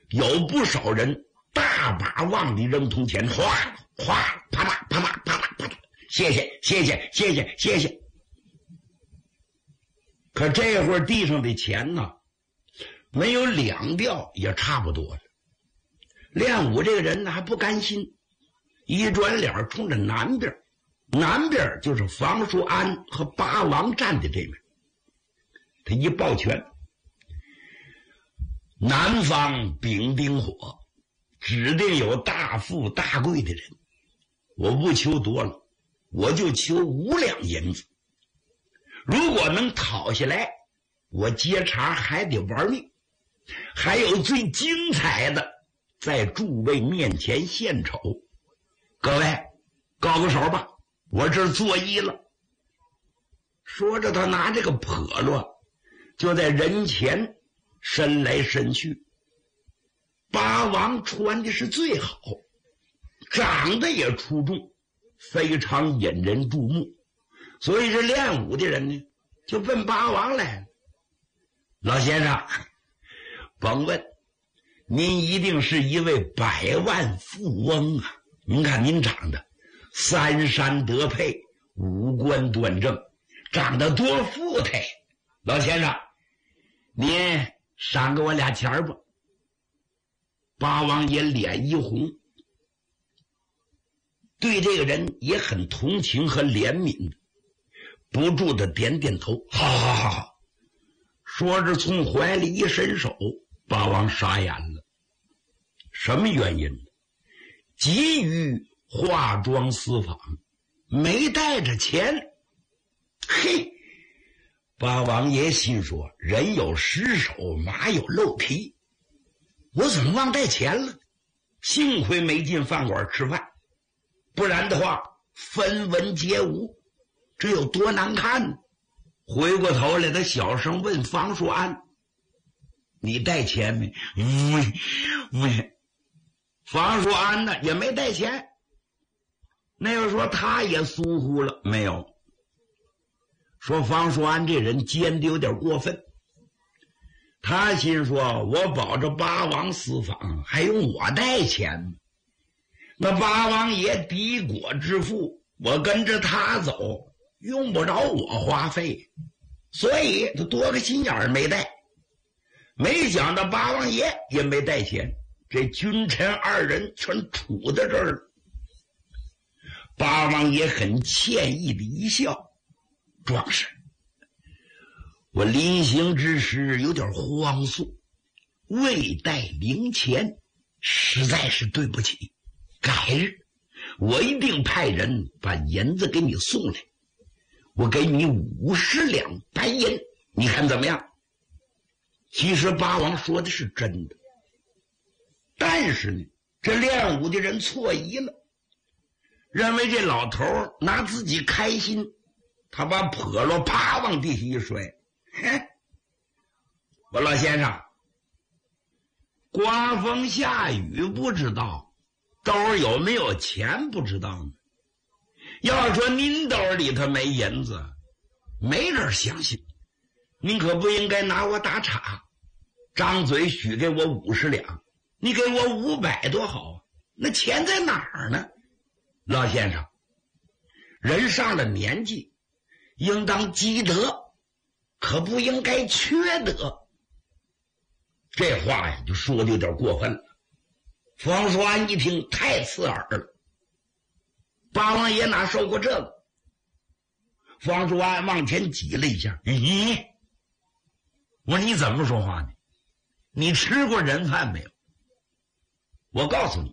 有不少人大把往里扔铜钱，哗哗啪啦啪啦啪啦啪啦，谢谢谢谢谢谢谢谢。可这会儿地上的钱呢，没有2吊也差不多了。练武这个人呢还不甘心，一转脸冲着南边，南边就是房叔安和八王站的这面，他一抱拳，南方丙丁火，指定有大富大贵的人，我不求多了，我就求5两银子，如果能讨下来，我接茬还得玩命，还有最精彩的在诸位面前献丑。各位高个手吧，我这儿作揖了。说着他拿这个笸箩就在人前伸来伸去。八王穿的是最好，长得也出众，非常引人注目，所以这练武的人呢就奔八王来了。老先生，甭问，您一定是一位百万富翁啊！您看您长得三山得配，五官端正，长得多富态。老先生，您赏给我俩钱吧。八王爷脸一红，对这个人也很同情和怜悯，不住的点点头，好好好好。说着从怀里一伸手，八王傻眼了。什么原因？急于化妆私访，没带着钱。嘿，八王爷心说，人有失手，马有漏皮，我怎么忘带钱了？幸亏没进饭馆吃饭，不然的话分文皆无，这有多难看呢？回过头来他小声问方叔安，你带钱没？没。方叔安呢也没带钱。那又说他也疏忽了没有？说方叔安这人奸的有点过分，他心说，我保着八王私访还用我带钱吗？那八王爷敌国之富，我跟着他走用不着我花费，所以他多个心眼儿没带。没想到八王爷也没带钱，这君臣二人全处在这儿了。八王爷很歉意的一笑，壮士，我临行之时有点慌促，未带零钱，实在是对不起，改日我一定派人把银子给你送来，我给你50两白银，你看怎么样？其实八王说的是真的，但是呢，这练武的人错疑了，认为这老头拿自己开心，他把笸箩啪往地下一摔。我老先生，刮风下雨不知道，兜有没有钱不知道呢。要说您兜里头没银子，没人相信，您可不应该拿我打岔，张嘴许给我50两，你给我500多好啊，那钱在哪儿呢？老先生，人上了年纪，应当积德，可不应该缺德。这话呀，就说的有点过分了。方叔安一听，太刺耳了。八王爷哪受过这个？方叔安往前挤了一下，咦，我说你怎么说话呢？你吃过人饭没有？我告诉你，